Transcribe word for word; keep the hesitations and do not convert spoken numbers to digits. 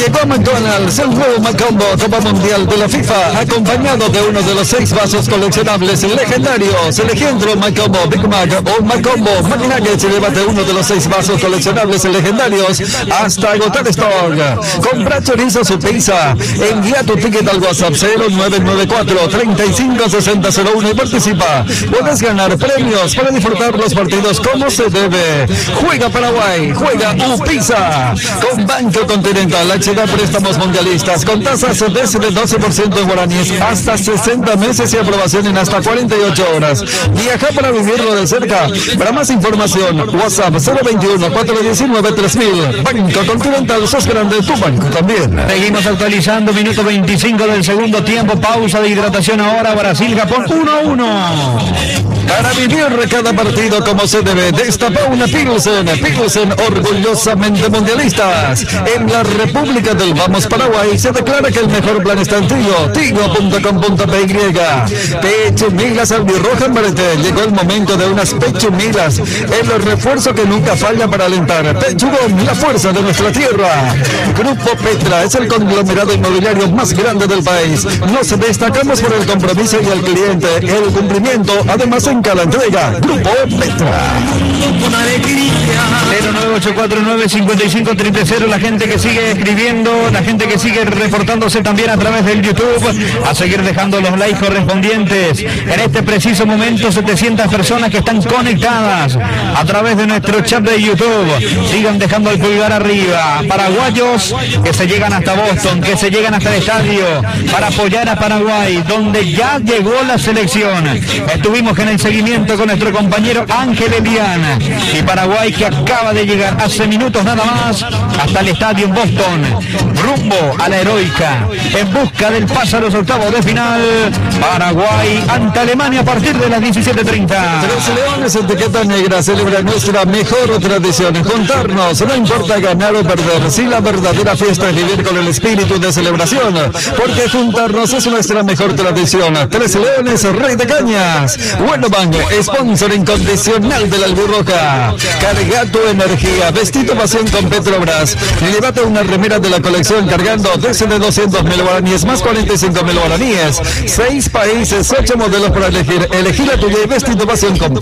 Llegó a McDonald's el nuevo Macombo Copa Mundial de la FIFA, acompañado de uno de los seis vasos coleccionables legendarios. Elegí entre Macombo Big Mac o Macombo McNuggets y llévate uno de los seis vasos coleccionables legendarios hasta agotar stock. Compra chorizo su pizza. Envía tu ticket al WhatsApp cero nueve nueve cuatro, tres cinco seis cero cero uno y participa. Puedes ganar premios para disfrutar los partidos como se debe. Juega Paraguay, juega U Pizza. Con Banco Continental, H D A préstamos mundialistas con tasas desde el doce por ciento en guaraníes hasta sesenta meses y aprobación en hasta cuarenta y ocho horas. Viaja para vivirlo de cerca. Para más información, WhatsApp cero veintiuno, cuatro diecinueve, tres mil. Banco Continental, sos grande, tu banco también. Seguimos actualizando, minuto veinticinco del segundo tiempo, pausa de hidratación ahora, Brasil-Japón uno a uno. Para vivir cada partido como se debe, destapa una Pilsen. Pilsen, orgullosamente mundialistas. En la República del Vamos Paraguay se declara que el mejor plan está en Tigo. Tigo punto com punto p y. Pechumilas albirroja en Barete. Llegó el momento de unas pechumilas. El refuerzo que nunca falla para alentar. Pechugón, la fuerza de nuestra tierra. Grupo Petra es el conglomerado inmobiliario más grande del país. Nos destacamos por el compromiso y el cliente, el cumplimiento, además en cada entrega. Grupo Petra. cero nueve ocho cuatro nueve cinco cinco tres cero. La gente que sigue escribiendo, la gente que sigue reportándose también a través del YouTube, a seguir dejando los likes correspondientes. En este preciso momento, setecientas personas que están conectadas a través de nuestro chat de YouTube. Sigan dejando el pulgar arriba. Paraguayos que se llegan hasta Boston, que se llegan hasta el estadio para apoyar a Paraguay, donde ya llegó la selección. Estuvimos en el seguimiento con nuestro compañero Ángel Eliana y Paraguay, que acaba de llegar hace minutos nada más hasta el estadio en Boston, rumbo a la heroica, en busca del pase a los octavos de final. Paraguay ante Alemania a partir de las diecisiete treinta. Los Leones etiqueta negra celebra nuestra mejor tradición, juntarnos, no importa ganar o perder, si la verdadera fiesta es vivir con el espíritu de celebración, porque juntarnos es nuestra mejor tradición. Tres Leones, Rey de Cañas. Bueno Banco, sponsor incondicional de la albirroja. Carga tu energía, vestido pasión con Petrobras. Llévate una remera de la colección cargando desde doscientos mil guaraníes más cuarenta y cinco mil guaraníes. Seis países, ocho modelos para elegir. Elegí la tuya y vestido pasión con